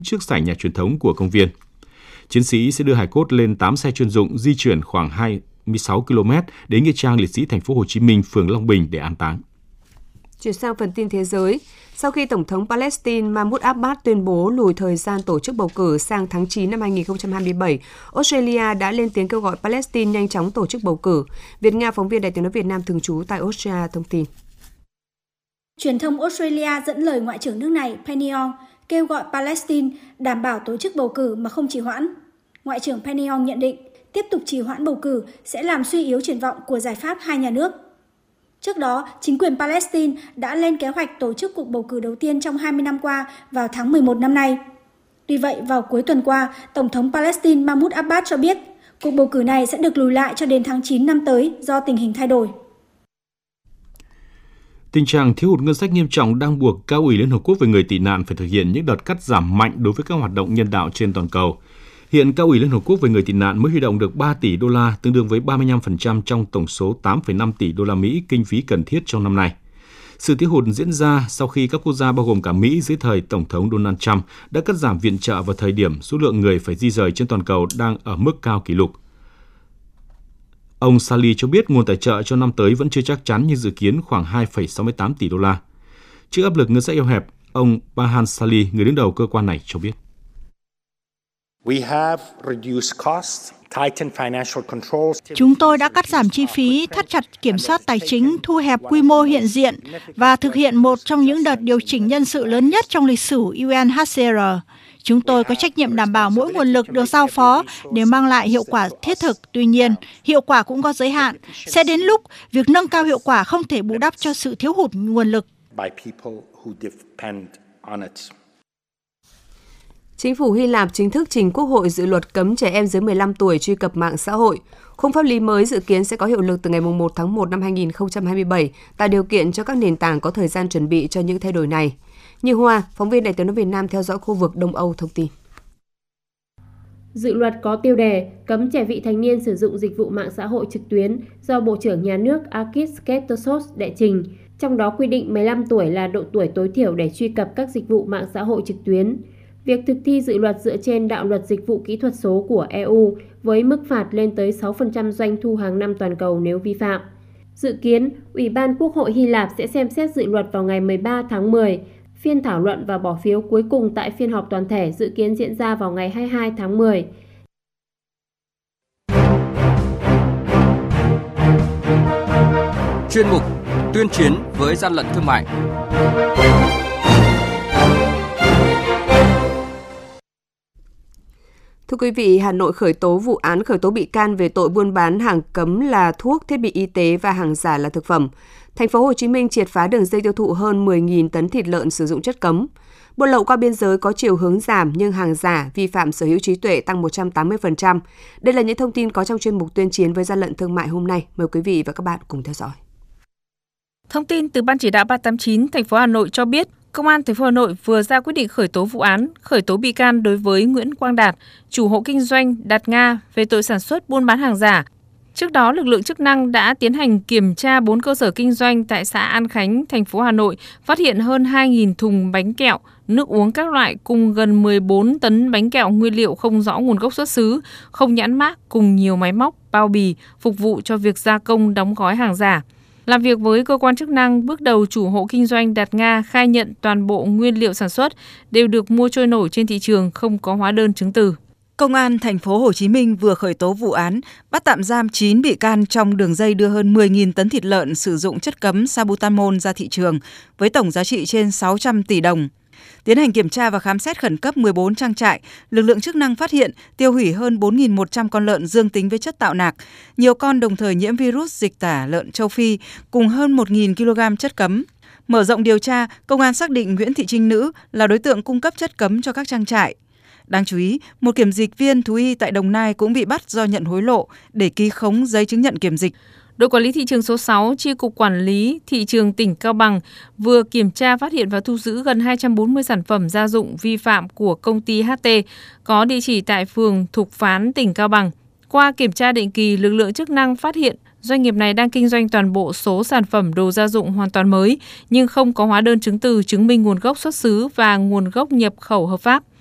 trước sảnh nhà truyền thống của công viên. Chiến sĩ sẽ đưa hài cốt lên 8 xe chuyên dụng di chuyển khoảng 26 km đến nghĩa trang liệt sĩ thành phố Hồ Chí Minh, phường Long Bình để an táng. Chuyển sang phần tin thế giới, sau khi Tổng thống Palestine Mahmoud Abbas tuyên bố lùi thời gian tổ chức bầu cử sang tháng 9 năm 2027, Australia đã lên tiếng kêu gọi Palestine nhanh chóng tổ chức bầu cử. Việt Nga, phóng viên Đài Tiếng nói Việt Nam thường trú tại Australia thông tin. Truyền thông Australia dẫn lời Ngoại trưởng nước này Penny Wong kêu gọi Palestine đảm bảo tổ chức bầu cử mà không trì hoãn. Ngoại trưởng Penny Wong nhận định tiếp tục trì hoãn bầu cử sẽ làm suy yếu triển vọng của giải pháp hai nhà nước. Trước đó, chính quyền Palestine đã lên kế hoạch tổ chức cuộc bầu cử đầu tiên trong 20 năm qua vào tháng 11 năm nay. Tuy vậy, vào cuối tuần qua, Tổng thống Palestine Mahmoud Abbas cho biết cuộc bầu cử này sẽ được lùi lại cho đến tháng 9 năm tới do tình hình thay đổi. Tình trạng thiếu hụt ngân sách nghiêm trọng đang buộc Cao ủy Liên Hợp Quốc về người tị nạn phải thực hiện những đợt cắt giảm mạnh đối với các hoạt động nhân đạo trên toàn cầu. Hiện Cao ủy Liên Hợp Quốc về người tị nạn mới huy động được 3 tỷ đô la, tương đương với 35% trong tổng số 8,5 tỷ đô la Mỹ kinh phí cần thiết trong năm nay. Sự thiếu hụt diễn ra sau khi các quốc gia bao gồm cả Mỹ dưới thời Tổng thống Donald Trump đã cắt giảm viện trợ vào thời điểm số lượng người phải di rời trên toàn cầu đang ở mức cao kỷ lục. Ông Sali cho biết nguồn tài trợ cho năm tới vẫn chưa chắc chắn nhưng dự kiến khoảng 2,68 tỷ đô la. Trước áp lực ngân sách eo hẹp, ông Bahan Sali, người đứng đầu cơ quan này cho biết. Chúng tôi đã cắt giảm chi phí, thắt chặt kiểm soát tài chính, thu hẹp quy mô hiện diện và thực hiện một trong những đợt điều chỉnh nhân sự lớn nhất trong lịch sử UNHCR. Chúng tôi có trách nhiệm đảm bảo mỗi nguồn lực được giao phó để mang lại hiệu quả thiết thực. Tuy nhiên, hiệu quả cũng có giới hạn. Sẽ đến lúc việc nâng cao hiệu quả không thể bù đắp cho sự thiếu hụt nguồn lực. Chính phủ Hy Lạp chính thức trình Quốc hội dự luật cấm trẻ em dưới 15 tuổi truy cập mạng xã hội. Khung pháp lý mới dự kiến sẽ có hiệu lực từ ngày 1 tháng 1 năm 2027, tạo điều kiện cho các nền tảng có thời gian chuẩn bị cho những thay đổi này. Như Hoa, phóng viên Đài Tiếng nói Việt Nam theo dõi khu vực Đông Âu thông tin. Dự luật có tiêu đề cấm trẻ vị thành niên sử dụng dịch vụ mạng xã hội trực tuyến do Bộ trưởng Nhà nước Akis Ketosos đệ trình, trong đó quy định 15 tuổi là độ tuổi tối thiểu để truy cập các dịch vụ mạng xã hội trực tuyến. Việc thực thi dự luật dựa trên đạo luật dịch vụ kỹ thuật số của EU với mức phạt lên tới 6% doanh thu hàng năm toàn cầu nếu vi phạm. Dự kiến, Ủy ban Quốc hội Hy Lạp sẽ xem xét dự luật vào ngày 13 tháng 10. Phiên thảo luận và bỏ phiếu cuối cùng tại phiên họp toàn thể dự kiến diễn ra vào ngày 22 tháng 10. Chuyên mục tuyên chiến với gian lận thương mại. Thưa quý vị, Hà Nội khởi tố vụ án khởi tố bị can về tội buôn bán hàng cấm là thuốc, thiết bị y tế và hàng giả là thực phẩm. Thành phố Hồ Chí Minh triệt phá đường dây tiêu thụ hơn 10.000 tấn thịt lợn sử dụng chất cấm. Buôn lậu qua biên giới có chiều hướng giảm nhưng hàng giả, vi phạm sở hữu trí tuệ tăng 180%. Đây là những thông tin có trong chuyên mục tuyên chiến với gian lận thương mại hôm nay. Mời quý vị và các bạn cùng theo dõi. Thông tin từ Ban chỉ đạo 389 thành phố Hà Nội cho biết, Công an thành phố Hà Nội vừa ra quyết định khởi tố vụ án, khởi tố bị can đối với Nguyễn Quang Đạt, chủ hộ kinh doanh Đạt Nga về tội sản xuất buôn bán hàng giả. Trước đó, lực lượng chức năng đã tiến hành kiểm tra 4 cơ sở kinh doanh tại xã An Khánh, thành phố Hà Nội, phát hiện hơn 2.000 thùng bánh kẹo, nước uống các loại cùng gần 14 tấn bánh kẹo nguyên liệu không rõ nguồn gốc xuất xứ, không nhãn mác cùng nhiều máy móc, bao bì phục vụ cho việc gia công đóng gói hàng giả. Làm việc với cơ quan chức năng, bước đầu chủ hộ kinh doanh Đạt Nga khai nhận toàn bộ nguyên liệu sản xuất đều được mua trôi nổi trên thị trường, không có hóa đơn chứng từ. Công an thành phố Hồ Chí Minh vừa khởi tố vụ án, bắt tạm giam 9 bị can trong đường dây đưa hơn 10.000 tấn thịt lợn sử dụng chất cấm Sabutamol ra thị trường với tổng giá trị trên 600 tỷ đồng. Tiến hành kiểm tra và khám xét khẩn cấp 14 trang trại, lực lượng chức năng phát hiện tiêu hủy hơn 4.100 con lợn dương tính với chất tạo nạc, nhiều con đồng thời nhiễm virus dịch tả lợn châu Phi cùng hơn 1.000 kg chất cấm. Mở rộng điều tra, công an xác định Nguyễn Thị Trinh Nữ là đối tượng cung cấp chất cấm cho các trang trại. Đáng chú ý, một kiểm dịch viên thú y tại Đồng Nai cũng bị bắt do nhận hối lộ để ký khống giấy chứng nhận kiểm dịch. Đội quản lý thị trường số 6, Chi cục Quản lý Thị trường tỉnh Cao Bằng vừa kiểm tra phát hiện và thu giữ gần 240 sản phẩm gia dụng vi phạm của công ty HT có địa chỉ tại phường Thục Phán, tỉnh Cao Bằng. Qua kiểm tra định kỳ, lực lượng chức năng phát hiện doanh nghiệp này đang kinh doanh toàn bộ số sản phẩm đồ gia dụng hoàn toàn mới nhưng không có hóa đơn chứng từ chứng minh nguồn gốc xuất xứ và nguồn gốc nhập khẩu hợp pháp.